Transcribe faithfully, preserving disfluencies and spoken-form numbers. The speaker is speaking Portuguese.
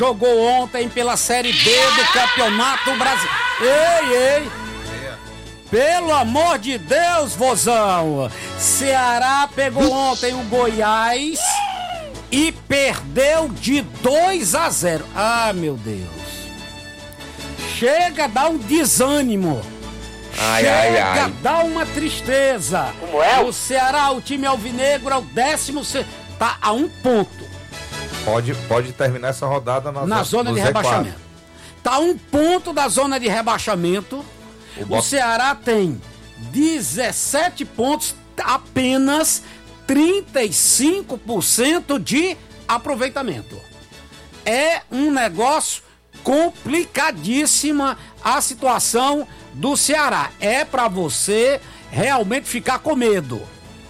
jogou ontem pela Série B do Campeonato Brasileiro. Ei, ei! Pelo amor de Deus, vozão! Ceará pegou ontem o Goiás e perdeu de dois a zero. Ah, meu Deus! Chega a dar um desânimo. Ai, Chega ai, ai. a dar uma tristeza. Como é? O Ceará, o time alvinegro, é o décimo, se- tá a um ponto Pode, pode terminar essa rodada na, na zona no de Z quatro. rebaixamento. Tá a um ponto da zona de rebaixamento. O O Bota- Ceará tem dezessete pontos, apenas trinta e cinco por cento de aproveitamento. É um negócio complicadíssima a situação do Ceará. É para você realmente ficar com medo.